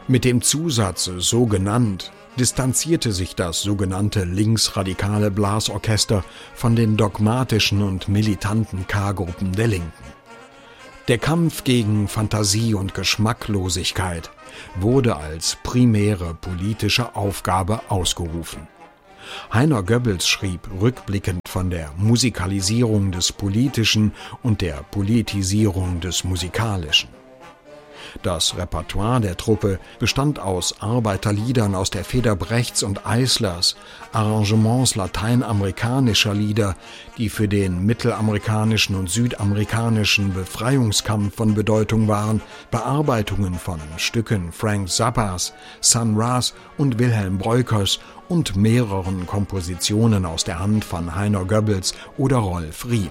Mit dem Zusatz »so genannt« distanzierte sich das sogenannte linksradikale Blasorchester von den dogmatischen und militanten K-Gruppen der Linken. Der Kampf gegen Fantasie und Geschmacklosigkeit wurde als primäre politische Aufgabe ausgerufen. Heiner Goebbels schrieb rückblickend von der Musikalisierung des Politischen und der Politisierung des Musikalischen. Das Repertoire der Truppe bestand aus Arbeiterliedern aus der Feder Brechts und Eislers, Arrangements lateinamerikanischer Lieder, die für den mittelamerikanischen und südamerikanischen Befreiungskampf von Bedeutung waren, Bearbeitungen von Stücken Frank Zappas, Sun Ra und Wilhelm Breukers und mehreren Kompositionen aus der Hand von Heiner Goebbels oder Rolf Riem.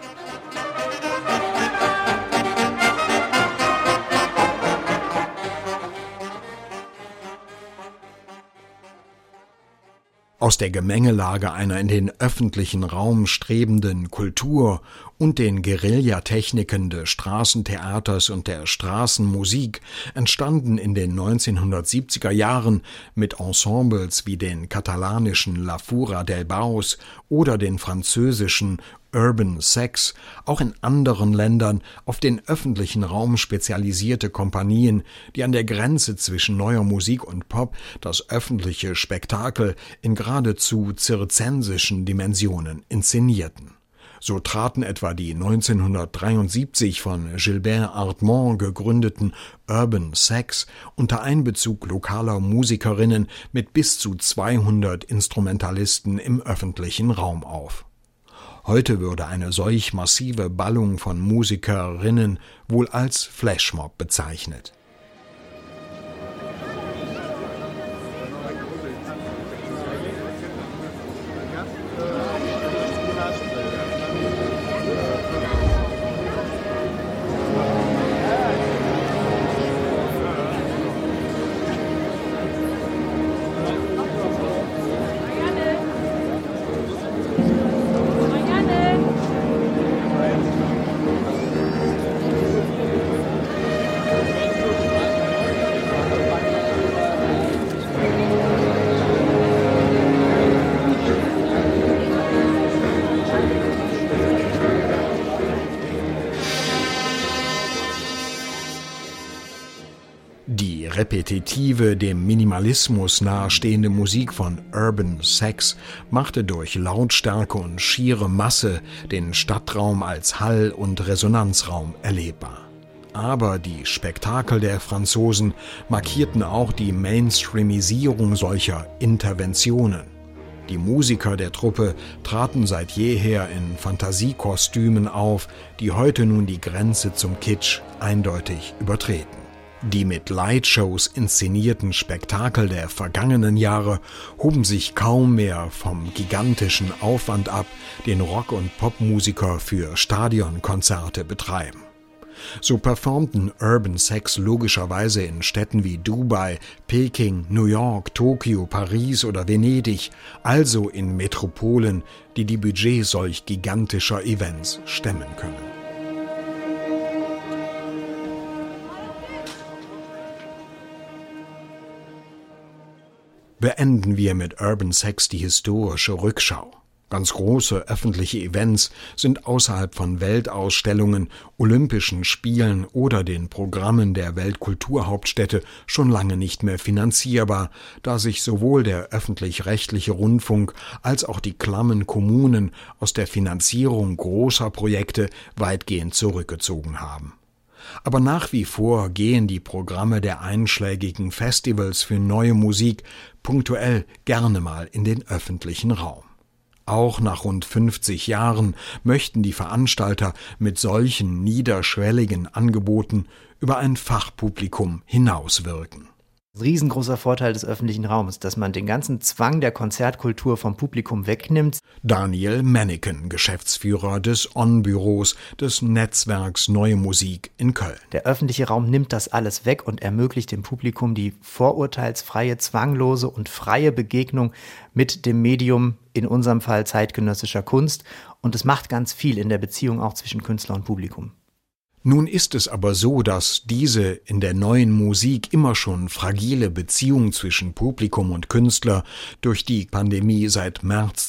Aus der Gemengelage einer in den öffentlichen Raum strebenden Kultur und den Guerillatechniken des Straßentheaters und der Straßenmusik entstanden in den 1970er Jahren mit Ensembles wie den katalanischen La Fura del Baus oder den französischen Urban Sex auch in anderen Ländern auf den öffentlichen Raum spezialisierte Kompanien, die an der Grenze zwischen neuer Musik und Pop das öffentliche Spektakel in geradezu zirzensischen Dimensionen inszenierten. So traten etwa die 1973 von Gilbert Hartmann gegründeten Urban Sex unter Einbezug lokaler Musikerinnen mit bis zu 200 Instrumentalisten im öffentlichen Raum auf. Heute würde eine solch massive Ballung von Musikerinnen wohl als Flashmob bezeichnet. Die repetitive, dem Minimalismus nahestehende Musik von Urban Sex machte durch Lautstärke und schiere Masse den Stadtraum als Hall- und Resonanzraum erlebbar. Aber die Spektakel der Franzosen markierten auch die Mainstreamisierung solcher Interventionen. Die Musiker der Truppe traten seit jeher in Fantasiekostümen auf, die heute nun die Grenze zum Kitsch eindeutig übertreten. Die mit Lightshows inszenierten Spektakel der vergangenen Jahre hoben sich kaum mehr vom gigantischen Aufwand ab, den Rock- und Popmusiker für Stadionkonzerte betreiben. So performten Urban Sex logischerweise in Städten wie Dubai, Peking, New York, Tokio, Paris oder Venedig, also in Metropolen, die die Budgets solch gigantischer Events stemmen können. Beenden wir mit Urban Sex die historische Rückschau. Ganz große öffentliche Events sind außerhalb von Weltausstellungen, Olympischen Spielen oder den Programmen der Weltkulturhauptstädte schon lange nicht mehr finanzierbar, da sich sowohl der öffentlich-rechtliche Rundfunk als auch die klammen Kommunen aus der Finanzierung großer Projekte weitgehend zurückgezogen haben. Aber nach wie vor gehen die Programme der einschlägigen Festivals für neue Musik punktuell gerne mal in den öffentlichen Raum. Auch nach rund 50 Jahren möchten die Veranstalter mit solchen niederschwelligen Angeboten über ein Fachpublikum hinauswirken. Riesengroßer Vorteil des öffentlichen Raums, dass man den ganzen Zwang der Konzertkultur vom Publikum wegnimmt. Daniel Menneken, Geschäftsführer des On-Büros des Netzwerks Neue Musik in Köln. Der öffentliche Raum nimmt das alles weg und ermöglicht dem Publikum die vorurteilsfreie, zwanglose und freie Begegnung mit dem Medium, in unserem Fall zeitgenössischer Kunst. Und es macht ganz viel in der Beziehung auch zwischen Künstler und Publikum. Nun ist es aber so, dass diese in der neuen Musik immer schon fragile Beziehung zwischen Publikum und Künstler durch die Pandemie seit März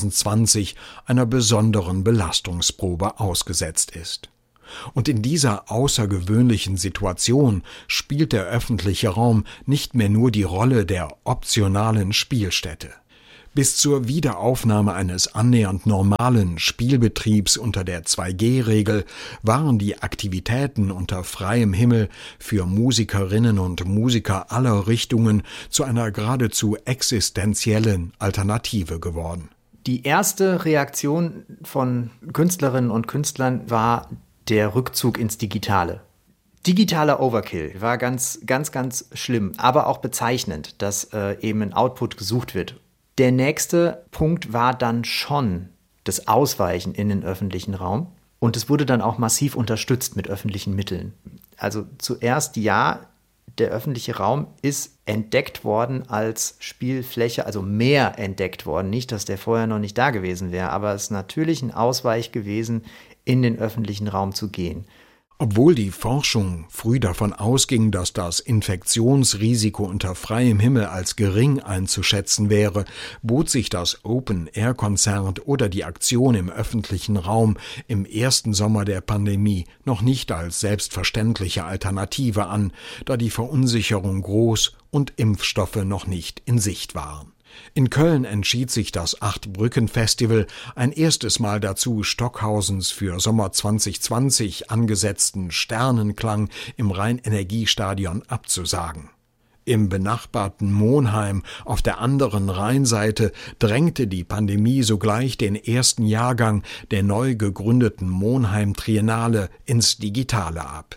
2020 einer besonderen Belastungsprobe ausgesetzt ist. Und in dieser außergewöhnlichen Situation spielt der öffentliche Raum nicht mehr nur die Rolle der optionalen Spielstätte. Bis zur Wiederaufnahme eines annähernd normalen Spielbetriebs unter der 2G-Regel waren die Aktivitäten unter freiem Himmel für Musikerinnen und Musiker aller Richtungen zu einer geradezu existenziellen Alternative geworden. Die erste Reaktion von Künstlerinnen und Künstlern war der Rückzug ins Digitale. Digitaler Overkill war ganz schlimm, aber auch bezeichnend, dass eben ein Output gesucht wird. Der nächste Punkt war dann schon das Ausweichen in den öffentlichen Raum und es wurde dann auch massiv unterstützt mit öffentlichen Mitteln. Also zuerst ja, der öffentliche Raum ist entdeckt worden als Spielfläche, also mehr entdeckt worden. Nicht, dass der vorher noch nicht da gewesen wäre, aber es ist natürlich ein Ausweich gewesen, in den öffentlichen Raum zu gehen. Obwohl die Forschung früh davon ausging, dass das Infektionsrisiko unter freiem Himmel als gering einzuschätzen wäre, bot sich das Open-Air-Konzert oder die Aktion im öffentlichen Raum im ersten Sommer der Pandemie noch nicht als selbstverständliche Alternative an, da die Verunsicherung groß und Impfstoffe noch nicht in Sicht waren. In Köln entschied sich das Acht-Brücken-Festival ein erstes Mal dazu, Stockhausens für Sommer 2020 angesetzten Sternenklang im Rhein-Energiestadion abzusagen. Im benachbarten Monheim auf der anderen Rheinseite drängte die Pandemie sogleich den ersten Jahrgang der neu gegründeten Monheim Triennale ins Digitale ab.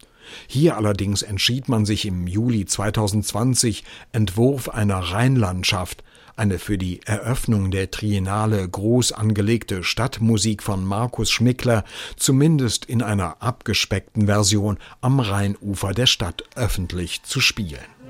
Hier allerdings entschied man sich im Juli 2020, Entwurf einer Rheinlandschaft, eine für die Eröffnung der Triennale groß angelegte Stadtmusik von Markus Schmickler, zumindest in einer abgespeckten Version am Rheinufer der Stadt öffentlich zu spielen.